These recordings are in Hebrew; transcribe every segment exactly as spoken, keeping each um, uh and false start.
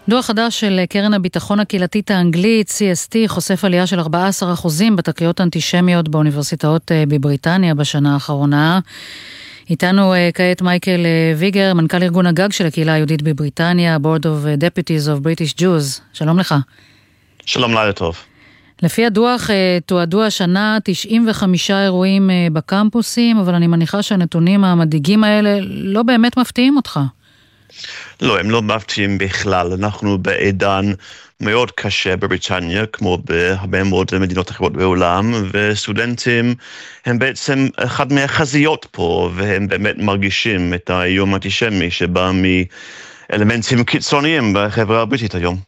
דוח חדש של קרן הביטחון הקהילתית האנגלית, סי אס טי, חושף עלייה של ארבעה עשר אחוז בתקריות אנטישמיות באוניברסיטאות בבריטניה בשנה האחרונה. איתנו כעת מייקל ויגר, מנכ"ל ארגון הגג של הקהילה היהודית בבריטניה, Board of Deputies of British Jews. שלום לך. שלום, לילה טוב. לפי הדוח תועדו השנה תשעים וחמישה אירועים בקמפוסים, אבל אני מניחה שהנתונים המדאיגים האלה לא באמת מפתיעים אותך. לא, הם לא מפתיעים בכלל. אנחנו בעידן מאוד קשה בבריטניה, כמו בהרבה מאוד מדינות אחרות בעולם, וסטודנטים הם בעצם אחד מהחזיות פה, והם באמת מרגישים את האיום האנטישמי שבא מאלמנטים קיצוניים בחברה הבריטית היום.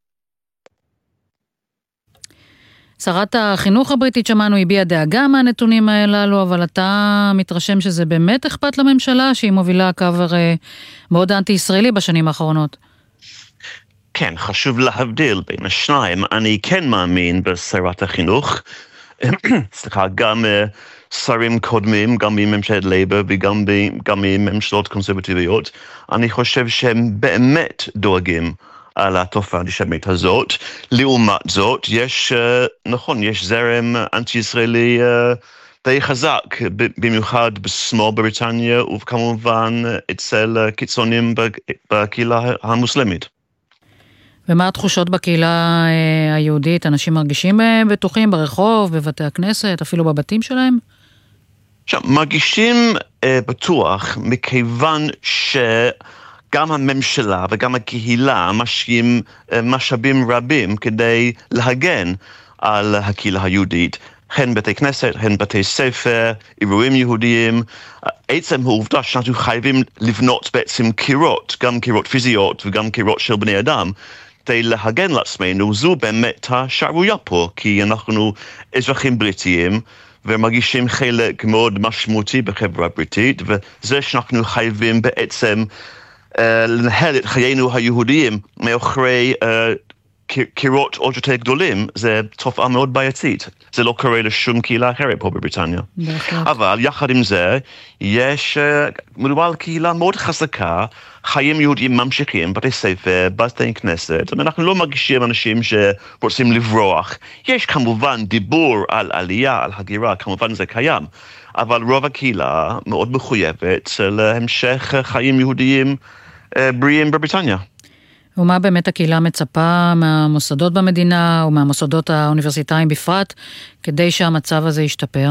שרת החינוך הבריטית שמענו הביעה דאגה מהנתונים האלו, אבל אתה מתרשם שזה באמת אכפת לממשלה שהיא מובילה קו מאוד אנטי-ישראלי בשנים האחרונות. כן, חשוב להבדיל בין השניים. אני כן מאמין בשרת החינוך, סליחה, גם שרים קודמים, גם מממשלת לייבר וגם מממשלות קונסרבטיביות. אני חושב שהם באמת דואגים על התופעה האנטישמית הזאת. לעומת זאת, יש, נכון, יש זרם אנטי-ישראלי די חזק, במיוחד בשמאל בבריטניה, וכמובן אצל קיצונים בקהילה המוסלמית. ומה התחושות בקהילה היהודית? אנשים מרגישים בטוחים ברחוב, בבתי הכנסת, אפילו בבתים שלהם? עכשיו, מרגישים בטוח, מכיוון ש... גם הממשלה וגם הקהילה משקיעים משאבים רבים כדי להגן על הקהילה היהודית, הן בתי כנסת, הן בתי ספר, אירועים יהודיים. עצם העובדה שאנחנו חייבים לבנות בעצם קירות, גם קירות פיזיות וגם קירות של בני אדם, כדי להגן לעצמנו, זו באמת השערורייה פה, כי אנחנו אזרחים בריטיים, ומרגישים חלק מאוד משמעותי בחברה הבריטית, וזה שאנחנו חייבים בעצם לנהל את חיינו היהודיים מאחורי קירות עוד יותר גדולים, זה תופעה מאוד בעייתית. זה לא קורה לשום קהילה אחרת פה בבריטניה. אבל יחד עם זה, יש, מדובר על קהילה מאוד חזקה, חיים יהודיים ממשיכים, בתי ספר, בתי כנסת, אנחנו לא מרגישים אנשים שרוצים לברוח. יש כמובן דיבור על עלייה, על הגירה, כמובן זה קיים, אבל רוב הקהילה מאוד מחויבת להמשך חיים יהודיים בריאים בבריטניה. ומה באמת הקהילה מצפה מהמוסדות במדינה או מהמוסדות האוניברסיטאיים בפרט כדי שהמצב הזה ישתפר?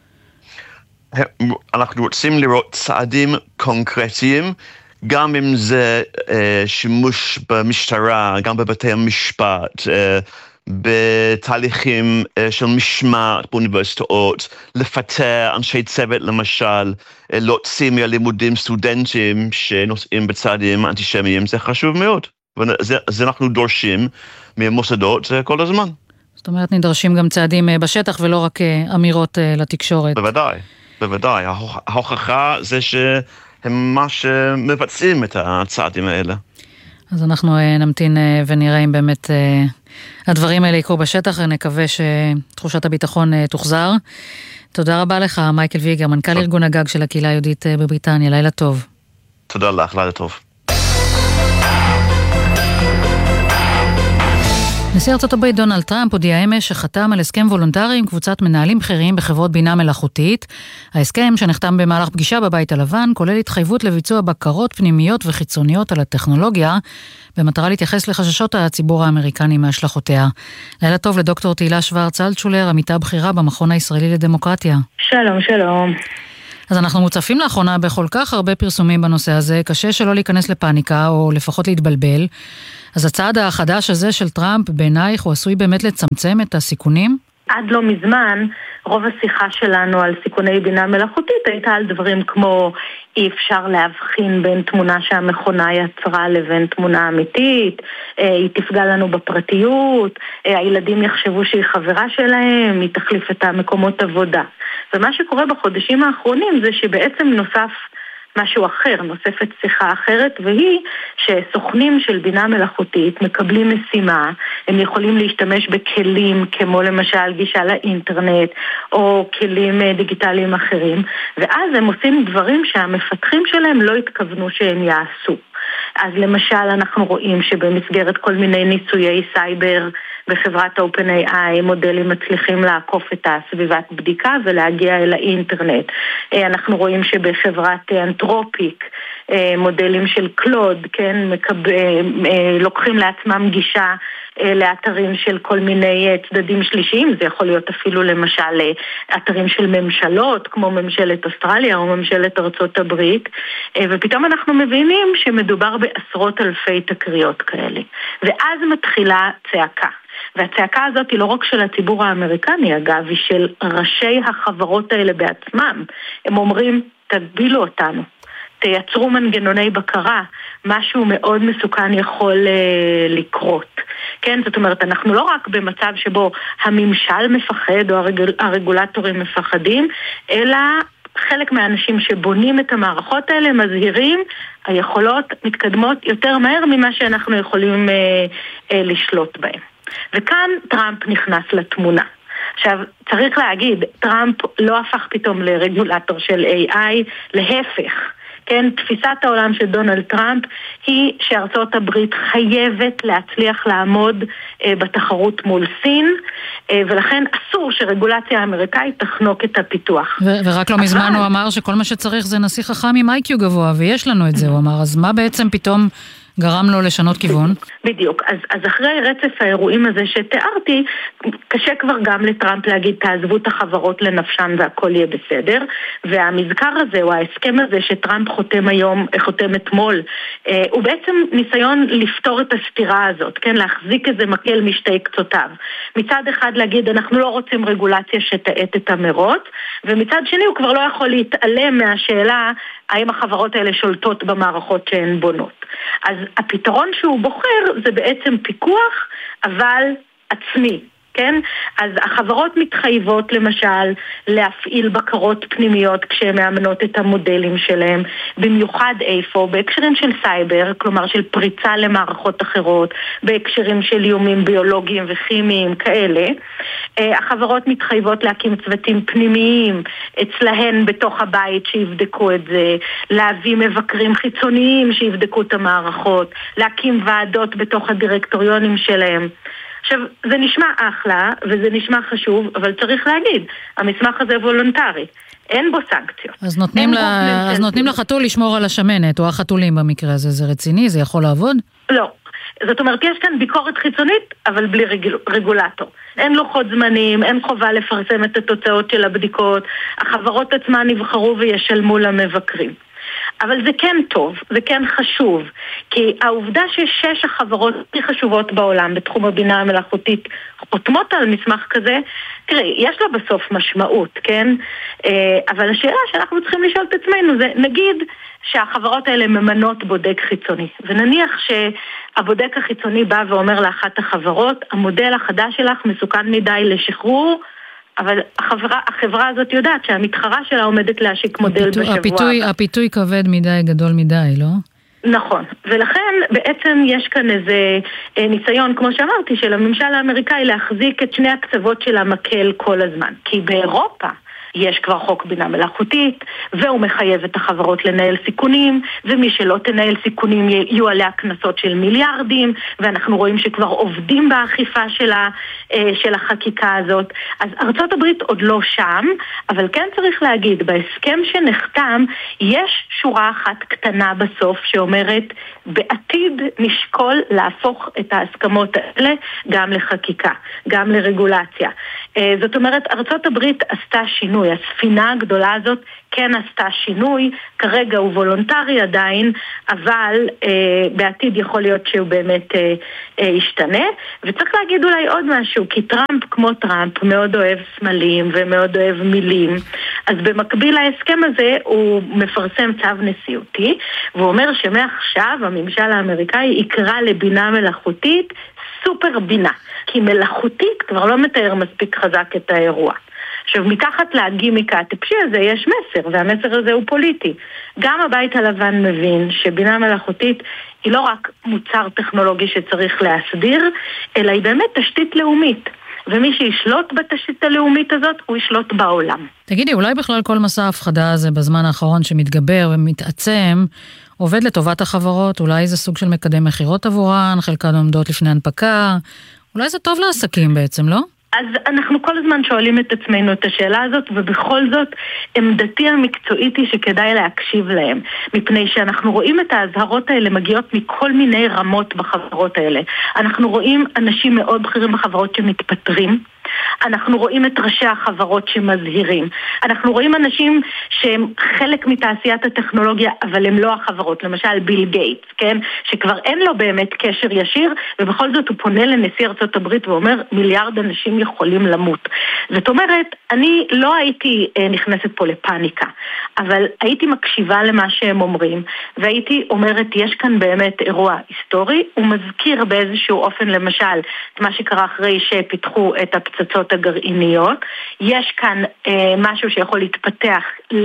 אנחנו רוצים לראות צעדים קונקרטיים, גם אם זה אה, שימוש במשטרה, גם בבתי המשפט, אה, בתהליכים אה, של משמעת באוניברסיטאות, לפטר אנשי צוות למשל, אה, להוציא מהלימודים סטודנטים שנושאים בצעדים אנטישמיים, זה חשוב מאוד. וזה זה אנחנו דורשים מהמוסדות אה, כל הזמן. זאת אומרת, נדרשים גם צעדים אה, בשטח ולא רק אה, אמירות אה, לתקשורת. בוודאי, בוודאי. ההוכחה זה ש... הם ממש מבצעים את הצעדים האלה. אז אנחנו נמתין ונראה אם באמת הדברים האלה יקרו בשטח, ונקווה שתחושת הביטחון תוחזר. תודה רבה לך, מייקל ויגר, מנכ"ל ארגון הגג של הקהילה היהודית בבריטניה. לילה טוב. תודה לך, לילה טוב. נשיא ארצות הברית דונלד טראמפ הודיע אמש שחתם על הסכם וולונטרי עם קבוצת מנהלים בכירים בחברות בינה מלאכותית. ההסכם שנחתם במהלך פגישה בבית הלבן כולל התחייבות לביצוע בקרות פנימיות וחיצוניות על הטכנולוגיה, במטרה להתייחס לחששות הציבור האמריקני מהשלכותיה. לילה טוב לדוקטור תהילה שוורץ אלטשולר, עמיתה בכירה במכון הישראלי לדמוקרטיה. שלום, שלום. אז אנחנו מוצפים לאחרונה בכל כך הרבה פרסומים בנושא הזה, קשה שלא להיכנס לפאניקה או לפחות להתבלבל. אז הצעד החדש הזה של טראמפ בעינייך הוא עשוי באמת לצמצם את הסיכונים? עד לא מזמן רוב השיחה שלנו על סיכוני בינה מלאכותית הייתה על דברים כמו אי אפשר להבחין בין תמונה שהמכונה יצרה לבין תמונה אמיתית, היא תפגע לנו בפרטיות, הילדים יחשבו שהיא חברה שלהם, היא תחליף את המקומות עבודה. ומה שקורה בחודשים האחרונים זה שבעצם נוסף משהו אחר, נוספת שיחה אחרת, והיא שסוכנים של בינה מלאכותית מקבלים משימה, הם יכולים להשתמש בכלים כמו למשל גישה לאינטרנט או כלים דיגיטליים אחרים, ואז הם עושים דברים שהמפתחים שלהם לא התכוונו שהם יעשו. אז למשל אנחנו רואים שבמסגרת כל מיני ניסויי סייבר בחברת OpenAI מודלים מצליחים לעקוף את הסביבת בדיקה ולהגיע אל האינטרנט. אנחנו רואים שבחברת אנתרופיק מודלים של קלוד, כן, מקב... לוקחים לעצמם גישה לאתרים של כל מיני צדדים שלישיים, זה יכול להיות אפילו למשל אתרים של ממשלות, כמו ממשלת אוסטרליה או ממשלת ארצות הברית, ופתאום אנחנו מבינים שמדובר בעשרות אלפי תקריות כאלה. ואז מתחילה צעקה. והצעקה הזאת היא לא רק של הציבור האמריקני, אגב, היא של ראשי החברות האלה בעצמם. הם אומרים, תגבילו אותנו. תייצרו מנגנוני בקרה, משהו מאוד מסוכן יכול uh, לקרות. כן, זאת אומרת, אנחנו לא רק במצב שבו הממשל מפחד או הרגול, הרגולטורים מפחדים, אלא חלק מהאנשים שבונים את המערכות האלה מזהירים, היכולות מתקדמות יותר מהר ממה שאנחנו יכולים uh, uh, לשלוט בהם. וכאן טראמפ נכנס לתמונה. עכשיו, צריך להגיד, טראמפ לא הפך פתאום לרגולטור של איי איי, להפך. כן, תפיסת העולם של דונלד טראמפ היא שארצות הברית חייבת להצליח לעמוד אה, בתחרות מול סין, אה, ולכן אסור שרגולציה האמריקאית תחנוק את הפיתוח. ו- ורק לא אבל... מזמן הוא אמר שכל מה שצריך זה נשיא חכם עם איי קיו גבוה, ויש לנו את זה, הוא אמר, אז מה בעצם פתאום גרם לו לשנות כיוון? בדיוק. אז, אז אחרי רצף האירועים הזה שתיארתי, קשה כבר גם לטראמפ להגיד, תעזבו את החברות לנפשן והכל יהיה בסדר, והמזכר הזה, או ההסכם הזה שטראמפ חותם היום, חותם אתמול, אה, הוא בעצם ניסיון לפתור את הסתירה הזאת, כן? להחזיק איזה מקל משתי קצותיו. מצד אחד להגיד, אנחנו לא רוצים רגולציה שתעט את המרות, ומצד שני הוא כבר לא יכול להתעלם מהשאלה, האם החברות האלה שולטות במערכות שהן בונות. אז הפתרון שהוא בוחר זה בעצם פיקוח, אבל עצמי. כן? אז החברות מתחייבות למשל להפעיל בקרות פנימיות כשהן מאמנות את המודלים שלהם, במיוחד איפה, בהקשרים של סייבר, כלומר של פריצה למערכות אחרות, בהקשרים של איומים ביולוגיים וכימיים כאלה. החברות מתחייבות להקים צוותים פנימיים אצלהן בתוך הבית שיבדקו את זה, להביא מבקרים חיצוניים שיבדקו את המערכות, להקים ועדות בתוך הדירקטוריונים שלהם. עכשיו, זה נשמע אחלה, וזה נשמע חשוב, אבל צריך להגיד, המסמך הזה וולונטרי, אין בו סנקציות. אז נותנים, לה, אז נותנים לחתול לשמור על השמנת, או החתולים במקרה הזה, זה רציני? זה יכול לעבוד? לא. זאת אומרת, יש כאן ביקורת חיצונית, אבל בלי רגל, רגולטור. אין לוחות זמנים, אין חובה לפרסם את התוצאות של הבדיקות, החברות עצמן נבחרו וישלמו למבקרים. אבל זה כן טוב, זה כן חשוב, כי העובדה ששש החברות הכי חשובות בעולם בתחום הבינה המלאכותית חותמות על מסמך כזה, תראי, יש לה בסוף משמעות, כן? אבל השאלה שאנחנו צריכים לשאול את עצמנו זה, נגיד שהחברות האלה ממנות בודק חיצוני, ונניח שהבודק החיצוני בא ואומר לאחת החברות, המודל החדש שלך מסוכן מדי לשחרור, אבל החברה, החברה הזאת יודעת שהמתחרה שלה עומדת להשיק מודל הפיתוי, בשבוע. הפיתוי, הפיתוי כבד מדי, גדול מדי, לא? נכון, ולכן בעצם יש כאן איזה ניסיון, כמו שאמרתי, של הממשל האמריקאי להחזיק את שני הקצוות של המקל כל הזמן. כי באירופה יש כבר חוק בינה מלאכותית, והוא מחייב את החברות לנהל סיכונים, ומי שלא תנהל סיכונים יהיו עליה כנסות של מיליארדים, ואנחנו רואים שכבר עובדים באכיפה של, ה, של החקיקה הזאת. אז ארצות הברית עוד לא שם, אבל כן צריך להגיד, בהסכם שנחתם, יש שורה אחת קטנה בסוף שאומרת, בעתיד נשקול להפוך את ההסכמות האלה גם לחקיקה, גם לרגולציה. זאת אומרת, ארצות הברית עשתה שינוי, הספינה הגדולה הזאת כן עשתה שינוי, כרגע הוא וולונטרי עדיין, אבל אה, בעתיד יכול להיות שהוא באמת אה, אה, ישתנה, וצריך להגיד אולי עוד משהו, כי טראמפ כמו טראמפ מאוד אוהב סמלים ומאוד אוהב מילים, אז במקביל להסכם הזה הוא מפרסם צו נשיאותי, והוא אומר שמעכשיו הממשל האמריקאי יקרא לבינה מלאכותית סופר בינה, כי מלאכותית כבר לא מתאר מספיק חזק את האירוע. עכשיו, מתחת לגימיקה הטיפשי הזה יש מסר, והמסר הזה הוא פוליטי. גם הבית הלבן מבין שבינה מלאכותית היא לא רק מוצר טכנולוגי שצריך להסדיר, אלא היא באמת תשתית לאומית. ומי שישלוט בתשתית הלאומית הזאת, הוא ישלוט בעולם. תגידי, אולי בכלל כל מסע ההפחדה הזה בזמן האחרון שמתגבר ומתעצם, עובד לטובת החברות, אולי זה סוג של מקדם מחירות עבורן, חלקן עומדות לפני הנפקה, אולי זה טוב לעסקים בעצם, לא? אז אנחנו כל הזמן שואלים את עצמנו את השאלה הזאת, ובכל זאת עמדתי המקצועית היא שכדאי להקשיב להם, מפני שאנחנו רואים את ההזהרות האלה מגיעות מכל מיני רמות בחברות האלה. אנחנו רואים אנשים מאוד בכירים בחברות שמתפטרים, אנחנו רואים את ראשי החברות שמזהירים, אנחנו רואים אנשים שהם חלק מתעשיית הטכנולוגיה אבל הם לא החברות, למשל ביל גייטס, כן? שכבר אין לו באמת קשר ישיר ובכל זאת הוא פונה לנשיא ארצות הברית ואומר מיליארד אנשים יכולים למות. זאת אומרת, אני לא הייתי אה, נכנסת פה לפאניקה, אבל הייתי מקשיבה למה שהם אומרים והייתי אומרת יש כאן באמת אירוע היסטורי, הוא מזכיר באיזשהו אופן למשל את מה שקרה אחרי שפיתחו את הפצצות פצצות הגרעיניות. יש כאן אה, משהו שיכול להתפתח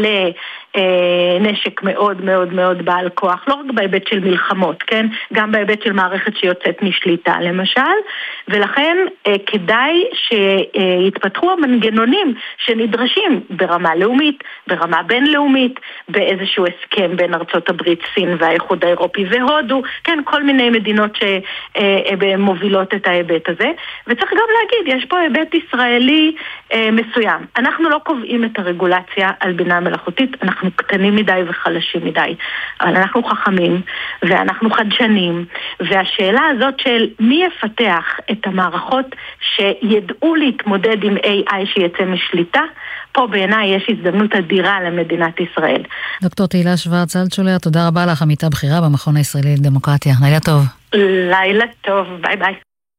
לנשק מאוד מאוד מאוד בעל כוח, לא רק בהיבט של מלחמות, כן? גם בהיבט של מערכת שיוצאת משליטה למשל, ולכן אה, כדאי שיתפתחו המנגנונים שנדרשים ברמה לאומית, ברמה בינלאומית, באיזשהו הסכם בין ארצות הברית, סין והאיחוד האירופי והודו, כן, כל מיני מדינות שמובילות את ההיבט הזה, וצריך גם להגיד, יש פה היבט ישראלי אה, מסוים. אנחנו לא קובעים את הרגולציה על בינה מלאכותית, אנחנו קטנים מדי וחלשים מדי, אבל אנחנו חכמים ואנחנו חדשנים, והשאלה הזאת של מי יפתח את המערכות שידעו להתמודד עם איי איי שיצא משליטה, פה בעיניי יש הזדמנות אדירה למדינת ישראל. דוקטור תהילה שוורץ אלטשולר, תודה רבה לך, עמיתה בכירה במכון הישראלי לדמוקרטיה. לילה טוב. לילה טוב, ביי ביי.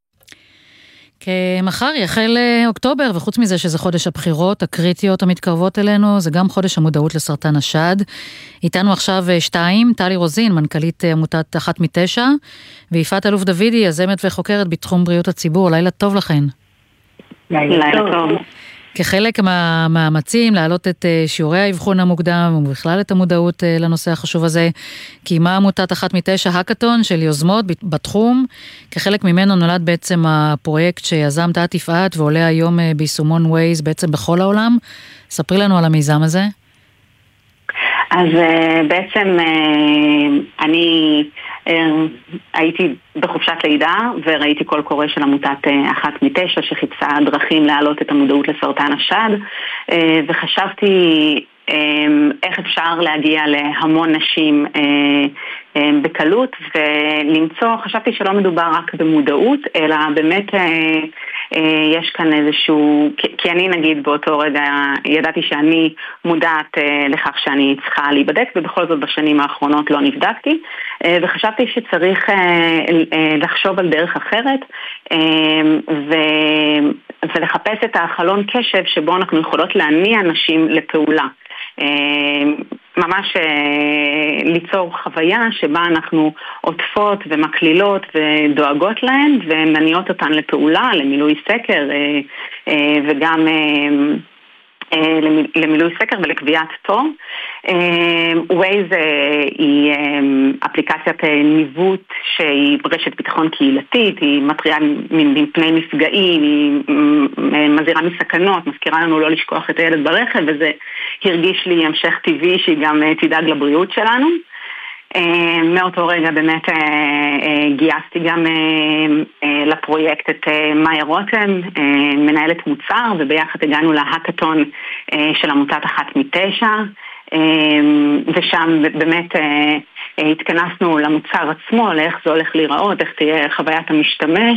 כמחר יחל אוקטובר, וחוץ מזה שזה חודש הבחירות הקריטיות המתקרבות אלינו, זה גם חודש המודעות לסרטן השד. איתנו עכשיו שתיים, טלי רוזין, מנכ"לית עמותת אחת מתשע, ויפעת אלוף דוידי, יזמת וחוקרת בתחום בריאות הציבור. לילה טוב לכן. לילה טוב. כחלק מהמאמצים להעלות את שיעורי האבחון המוקדם ובכלל את המודעות לנושא החשוב הזה, קיימה עמותת אחת מתשע הקטון של יוזמות בתחום. כחלק ממנו נולד בעצם הפרויקט שיזמת את יפעת ועולה היום ביישומון ווייז בעצם בכל העולם. ספרי לנו על המיזם הזה. אז בעצם אני הייתי בחופשת לידה וראיתי קול קורא של עמותת אחת מתשע שחיפשה דרכים להעלות את המודעות לסרטן השד, וחשבתי איך אפשר להגיע להמון נשים בקלות ולמצוא, חשבתי שלא מדובר רק במודעות, אלא באמת יש כאן איזשהו, כי אני נגיד באותו רגע ידעתי שאני מודעת לכך שאני צריכה להיבדק, ובכל זאת בשנים האחרונות לא נבדקתי, וחשבתי שצריך לחשוב על דרך אחרת ולחפש את החלון קשב שבו אנחנו יכולות להניע נשים לפעולה. ממש ליצור חוויה שבה אנחנו עוטפות ומקלילות ודואגות להן ומניעות אותן לפעולה, למילוי סקר וגם למילוי סקר ולקביעת תור. ווייז היא אפליקציית ניווט שהיא רשת ביטחון קהילתית, היא מתריעה מפני מפגעים, היא מזהירה מסכנות, מזכירה לנו לא לשכוח את הילד ברכב, וזה הרגיש לי המשך טבעי שהיא גם תדאג לבריאות שלנו. מאותו רגע באמת גייסתי גם לפרויקט את מאיה רותם, מנהלת מוצר, וביחד הגענו להקטון של עמותת אחת מתשע, ושם באמת התכנסנו למוצר עצמו, לאיך זה הולך להיראות, איך תהיה חוויית המשתמש.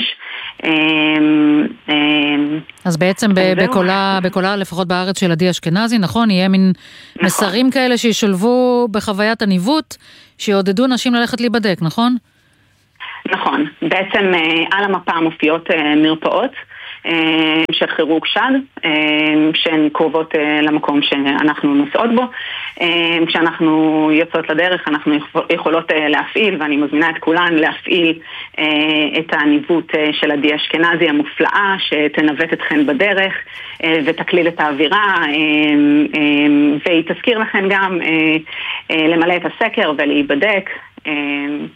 אז בעצם בקולה, בקולה לפחות בארץ של עדי אשכנזי, נכון? יהיה מין מסרים כאלה שישולבו בחוויית הניווט, שיעודדו נשים ללכת להיבדק, נכון? נכון. בעצם על המפה מופיעות מרפאות של כירורג שד, שהן קרובות למקום שאנחנו נוסעות בו. כשאנחנו יוצאות לדרך אנחנו יכולות להפעיל, ואני מזמינה את כולן להפעיל את הניווט של עדי אשכנזי המופלאה שתנווט אתכן בדרך ותקליל את האווירה, והיא תזכיר לכן גם למלא את הסקר ולהיבדק. כן.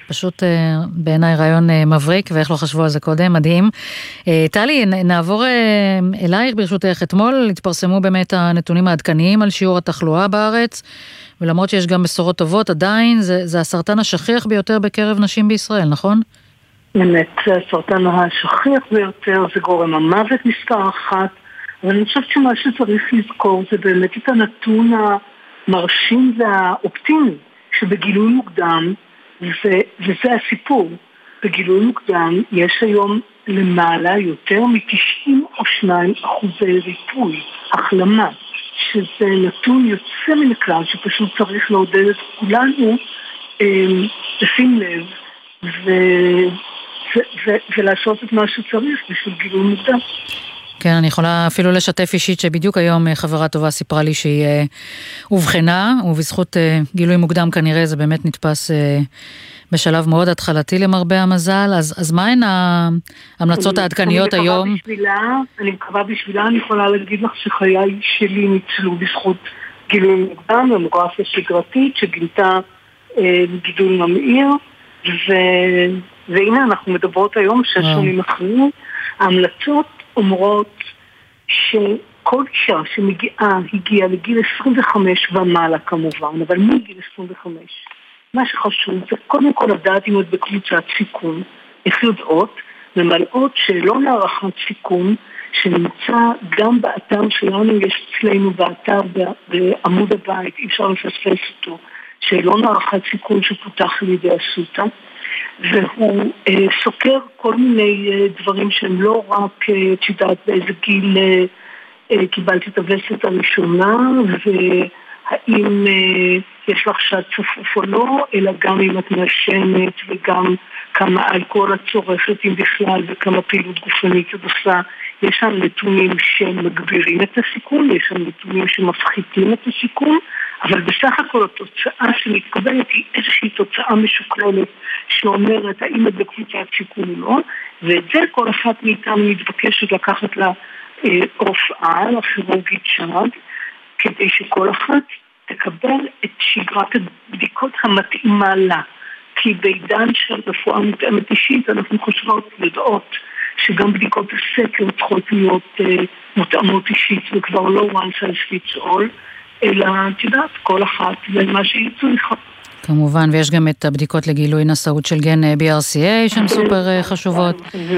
פשוט בעיניי רעיון מבריק, ואיך לא חשבו על זה קודם, מדהים. טלי, נעבור אלייך ברשותך. אתמול התפרסמו באמת הנתונים העדכניים על שיעור התחלואה בארץ, ולמרות שיש גם בשורות טובות, עדיין זה, זה הסרטן השכיח ביותר בקרב נשים בישראל, נכון? באמת, זה הסרטן השכיח ביותר, זה גורם המוות מספר אחת, אבל אני חושבת שמה שצריך לזכור זה באמת את הנתון המרשים והאופטימי, שבגילוי מוקדם, ו- וזה הסיפור, בגילוי מוקדם יש היום למעלה יותר מ-תשעים ושניים אחוזי ריפוי, החלמה, שזה נתון יוצא מן הכלל שפשוט צריך לעודד את כולנו אה, לשים לב ו- ו- ו- ולעשות את מה שצריך בשביל גילוי מוקדם. כן, אני יכולה אפילו לשתף אישית שבדיוק היום חברה טובה סיפרה לי שהיא הובחנה, ובזכות גילוי מוקדם כנראה זה באמת נתפס בשלב מאוד התחלתי למרבה המזל. אז, אז מה הן ההמלצות העדכניות היום? בשבילה, אני מקווה בשבילה, אני יכולה להגיד לך שחיי שלי ניצלו בזכות גילוי מוקדם, ממוגרפיה שגרתית שגילתה אה, גידול ממאיר, ו... והנה אנחנו מדברות היום שש שנים אחרי. ההמלצות אומרות שכל אישה שמגיעה, הגיעה לגיל עשרים וחמש ומעלה כמובן, אבל מגיל עשרים וחמש, מה שחשוב זה קודם כל לדעת אם את בקבוצת סיכון, איך יודעות, ממלאות שאלון הערכת סיכון, שנמצא גם באתר שלנו, יש אצלנו באתר בעמוד הבית, אי אפשר לפספס אותו, שאלון הערכת סיכון שפותח על ידי אסותא, והוא אה, סוקר כל מיני אה, דברים שהם לא רק, אה, תדעת באיזה גיל אה, אה, קיבלתי את הווסת הראשונה, והאם אה, יש לך שד צפוף או לא, אלא גם אם את מעשנת וגם כמה אלכוהול את צורכת אם בכלל וכמה פעילות גופנית את עושה. יש שם נתונים שמגבירים את הסיכון, יש שם נתונים שמפחיתים את הסיכון, אבל בסך הכל התוצאה שמתקבלת היא איזושהי תוצאה משוקללת שאומרת האם את בקבוצת סיכון או לא, ואת זה כל אחת מאיתנו מתבקשת לקחת לרופאה, לכירורגית שד, כדי שכל אחת תקבל את שגרת הבדיקות המתאימה לה. כי בעידן של רפואה מותאמת אישית אנחנו חושבות לדעות שגם בדיקות הסקר צריכות להיות uh, מותאמות אישית וכבר לא one size fits all, אלא תדעת כל אחת ומה שהיא צריכה. כמובן, ויש גם את הבדיקות לגילוי נשאות של גן בי אר סי איי שהן סופר חשובות.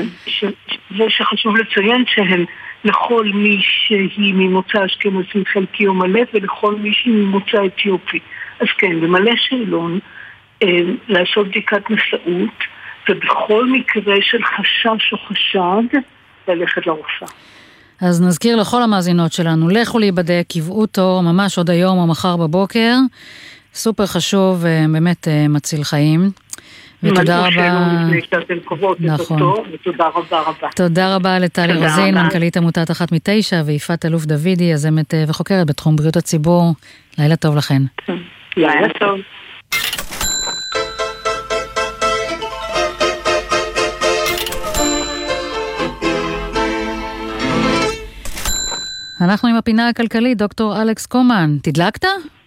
ושחשוב לציין שהן לכל מי שהיא ממוצא אשכנזי חלקי או מלא ולכל מי שהיא ממוצא אתיופי. אז כן, במלא שאלון לעשות בדיקת נשאות, ובכל מקרה של חשש או חשד, ללכת לרופאה. אז נזכיר לכל המאזינות שלנו, לכו להיבדק, קבעו תור, ממש עוד היום או מחר בבוקר, סופר חשוב, באמת מציל חיים. ותודה רבה. נכון. ותודה רבה רבה. תודה רבה לטלי רוזין, מנכ"לית עמותת אחת מתשע, ויפעת אלוף דוידי, יזמת וחוקרת בתחום בריאות הציבור. לילה טוב לכן. לילה טוב. אנחנו עם הפינה הכלכלית, דוקטור אלכס קומן. תדלקת?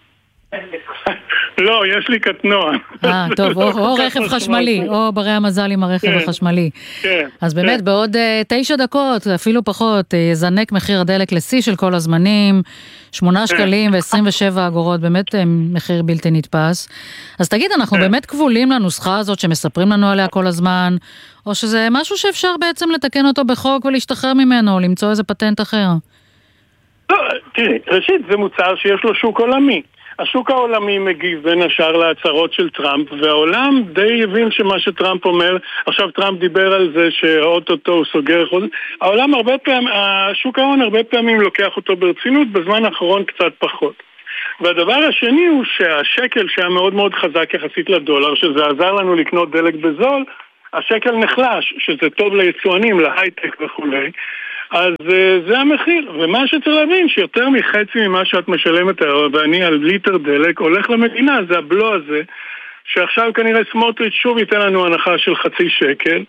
לא, יש לי קטנוע. אה, טוב, או רכב חשמלי, או ברי המזל עם הרכב החשמלי. אז באמת, בעוד תשע דקות, אפילו פחות, יזנק מחיר הדלק לשיא של כל הזמנים, שמונה שקלים ועשרים ושבע אגורות, באמת מחיר בלתי נתפס. אז תגיד, אנחנו באמת כבולים לנוסחה הזאת שמספרים לנו עליה כל הזמן, או שזה משהו שאפשר בעצם לתקן אותו בחוק ולהשתחרר ממנו, או למצוא איזה פטנט אחר? לא, תראי, ראשית זה מוצר שיש לו שוק עולמי. השוק העולמי מגיב בין השאר להצהרות של טראמפ, והעולם די הבין שמה שטראמפ אומר, עכשיו טראמפ דיבר על זה שאוטוטו הוא סוגר חוזר, העולם הרבה פעמים, השוק ההון הרבה פעמים לוקח אותו ברצינות, בזמן האחרון קצת פחות. והדבר השני הוא שהשקל שהיה מאוד מאוד חזק יחסית לדולר, שזה עזר לנו לקנות דלק בזול, השקל נחלש, שזה טוב ליצואנים, להייטק וכולי, אז זה המחיר, ומה שצריך להבין שיותר מחצי ממה שאת משלמת ואני על ליטר דלק הולך למדינה, זה הבלו הזה, שעכשיו כנראה סמוטריץ' שוב ייתן לנו הנחה של חצי שקל,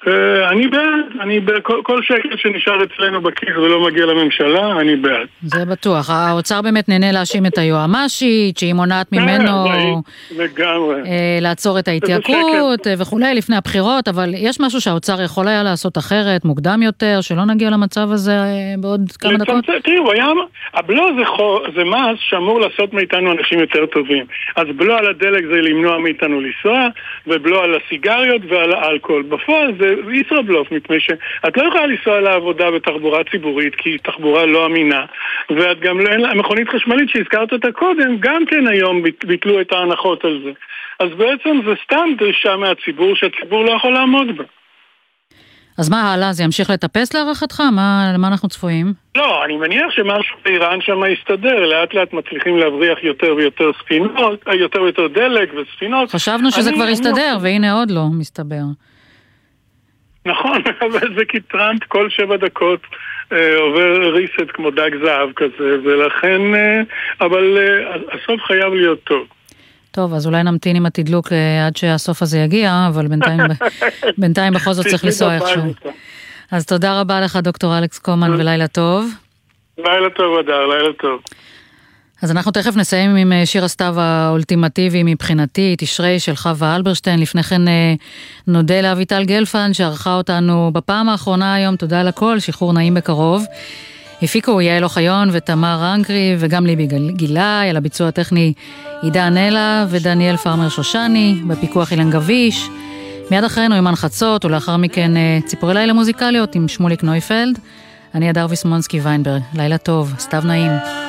אני בעד, אני בעד, כל שקל שנשאר אצלנו בכיס ולא מגיע לממשלה, אני בעד. זה בטוח, האוצר באמת נהנה להאשים את היועמשית, שהיא מונעת ממנו לעצור את ההתייקרות וכולי לפני הבחירות, אבל יש משהו שהאוצר יכול היה לעשות אחרת, מוקדם יותר, שלא נגיע למצב הזה בעוד כמה דקות? תראו, הבלו זה מס שאמור לעשות מאיתנו אנשים יותר טובים. אז בלו על הדלק זה למנוע מאיתנו לנסוע, ובלו על הסיגריות ועל האלכוהול. בפועל זה ישראבלוף, מפני שאת לא יכולה לנסוע לעבודה בתחבורה ציבורית, כי היא תחבורה לא אמינה, ואת גם לא, המכונית חשמלית שהזכרת אותה קודם, גם כן היום ביטלו את ההנחות על זה. אז בעצם זה סתם דרישה מהציבור, שהציבור לא יכול לעמוד בה. אז מה הלאה? זה ימשיך לטפס להערכתך? מה, למה אנחנו צפויים? לא, אני מניח שמשהו באיראן שם יסתדר, לאט לאט מצליחים להבריח יותר ויותר ספינות, יותר ויותר דלק וספינות. חשבנו שזה אני, כבר אני יסתדר, לא... והנה עוד לא מסתבר. נכון, אבל זה כי טראמפ כל שבע דקות אה, עובר ריסט כמו דג זהב כזה, ולכן, אה, אבל אה, הסוף חייב להיות טוב. טוב, אז אולי נמתין עם התדלוק עד שהסוף הזה יגיע, אבל בינתיים, בינתיים בכל זאת צריך לנסוע איכשהו. אז תודה רבה לך דוקטור אלכס קומן ולילה טוב. לילה טוב אדר, לילה טוב. אז אנחנו תכף נסיים עם שיר הסתיו האולטימטיבי מבחינתי, תשרי של חווה אלברשטיין. לפני כן נודה לאביטל גלפן שערכה אותנו בפעם האחרונה היום, תודה על הכל, שחרור נעים בקרוב. הפיקו יעל אוחיון ותמר רנגרי וגם ליבי גילאי, על הביצוע הטכני עידן אלה ודניאל פרמר שושני, בפיקוח אילן גביש. מיד אחרינו אימן חצות ולאחר מכן ציפורי לילה מוזיקליות עם שמוליק נויפלד. אני אדר ויסמונסקי ויינברג, לילה טוב, סתיו נעים.